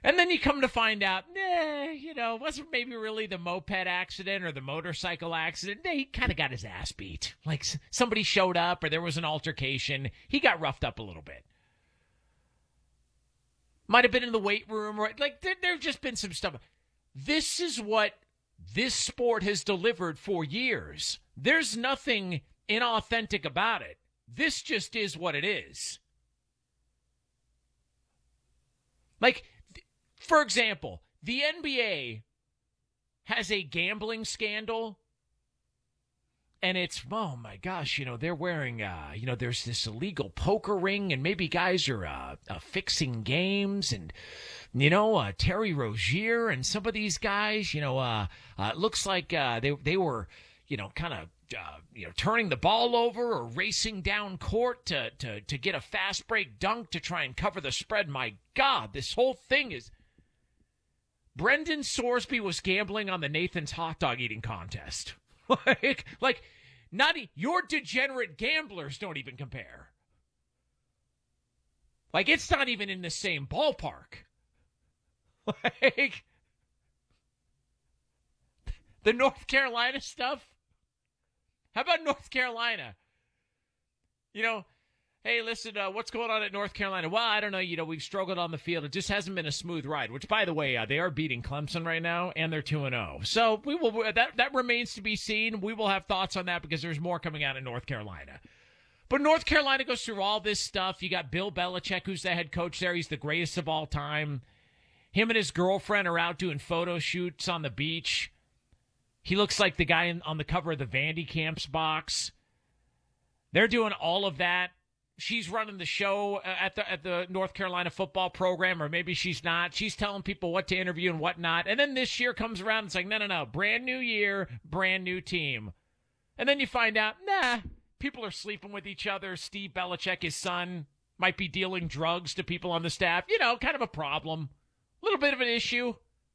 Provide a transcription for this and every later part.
And then you come to find out, it wasn't maybe really the moped accident or the motorcycle accident. He kind of got his ass beat. Like somebody showed up or there was an altercation. He got roughed up a little bit. Might have been in the weight room. Like there's just been some stuff. This is what this sport has delivered for years. There's nothing inauthentic about it. This just is what it is. Like, for example, the NBA has a gambling scandal, and it's, oh my gosh, they're wearing, there's this illegal poker ring, and maybe guys are fixing games, and, Terry Rozier and some of these guys, it looks like they were, kind of, turning the ball over or racing down court to get a fast break dunk to try and cover the spread. My God, this whole thing is... Brendan Sorsby was gambling on the Nathan's hot dog eating contest. like, not your degenerate gamblers don't even compare. Like, it's not even in the same ballpark. Like, the North Carolina stuff. How about North Carolina? Hey, listen, what's going on at North Carolina? Well, I don't know. We've struggled on the field. It just hasn't been a smooth ride, which, by the way, they are beating Clemson right now, and they're 2-0. So we will. That remains to be seen. We will have thoughts on that because there's more coming out of North Carolina. But North Carolina goes through all this stuff. You got Bill Belichick, who's the head coach there. He's the greatest of all time. Him and his girlfriend are out doing photo shoots on the beach. He looks like the guy on the cover of the Vandy Camps box. They're doing all of that. She's running the show at the North Carolina football program, or maybe she's not. She's telling people what to interview and what not. And then this year comes around and it's like, no. Brand new year, brand new team. And then you find out, people are sleeping with each other. Steve Belichick, his son, might be dealing drugs to people on the staff. Kind of a problem. A little bit of an issue.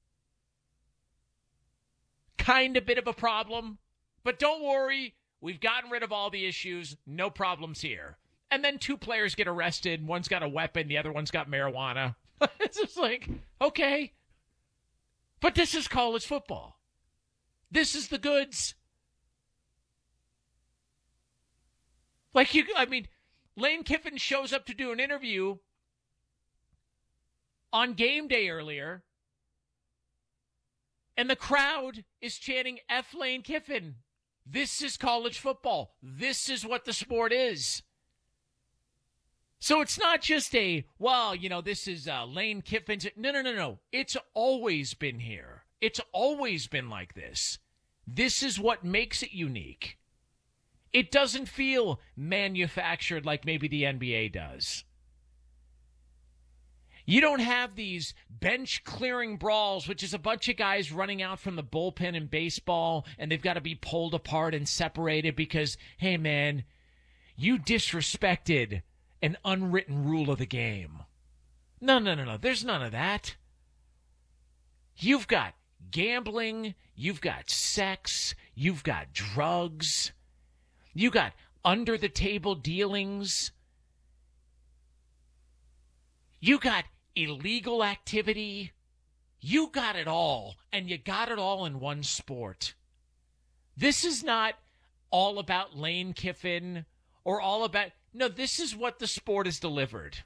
Kind of bit of a problem. But don't worry, we've gotten rid of all the issues. No problems here. And then 2 players get arrested. One's got a weapon. The other one's got marijuana. It's just like, okay. But this is college football. This is the goods. Lane Kiffin shows up to do an interview on game day earlier, and the crowd is chanting F Lane Kiffin. This is college football. This is what the sport is. So it's not just this is Lane Kiffin's. No. It's always been here. It's always been like this. This is what makes it unique. It doesn't feel manufactured like maybe the NBA does. You don't have these bench clearing brawls, which is a bunch of guys running out from the bullpen in baseball, and they've got to be pulled apart and separated because, hey, man, you disrespected an unwritten rule of the game. No. There's none of that. You've got gambling. You've got sex. You've got drugs. You got under-the-table dealings. You got illegal activity. You got it all, and you got it all in one sport. This is not all about Lane Kiffin or all about... No, this is what the sport has delivered.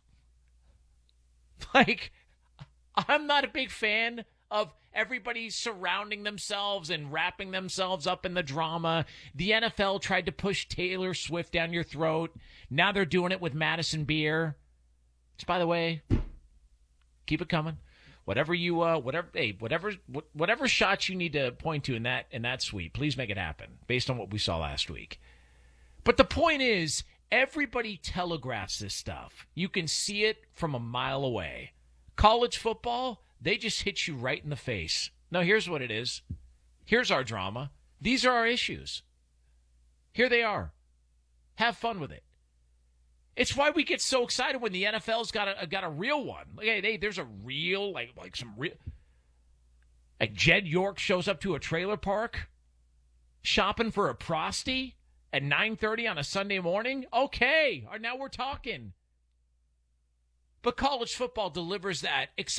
I'm not a big fan of everybody surrounding themselves and wrapping themselves up in the drama. The NFL tried to push Taylor Swift down your throat. Now they're doing it with Madison Beer. Which, by the way, keep it coming. Whatever shots you need to point to in that suite, please make it happen based on what we saw last week. But the point is, everybody telegraphs this stuff. You can see it from a mile away. College football, they just hit you right in the face. No, here's what it is. Here's our drama. These are our issues. Here they are. Have fun with it. It's why we get so excited when the NFL's got a real one. Hey, there's a real, like some real... Like Jed York shows up to a trailer park shopping for a prosty at 9:30 on a Sunday morning. Okay, now we're talking. But college football delivers that, except